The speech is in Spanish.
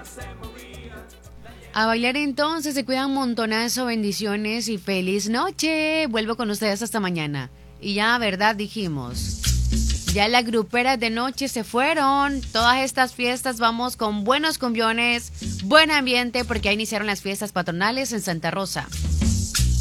A bailar entonces, se cuidan un montonazo, bendiciones y feliz noche. Vuelvo con ustedes hasta mañana. Y ya, ¿verdad? Dijimos. Ya las gruperas de noche se fueron. Todas estas fiestas vamos con buenos cumbiones, buen ambiente, porque ya iniciaron las fiestas patronales en Santa Rosa.